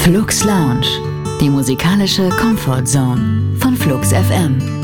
Flux Lounge, die musikalische Comfort Zone von Flux FM.